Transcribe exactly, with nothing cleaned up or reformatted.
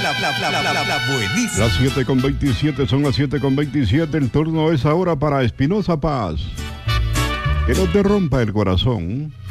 la, la, la, la, la buenísima. Las siete con veintisiete, son las siete con veintisiete. El turno es ahora para Espinosa Paz. Que no te rompa el corazón.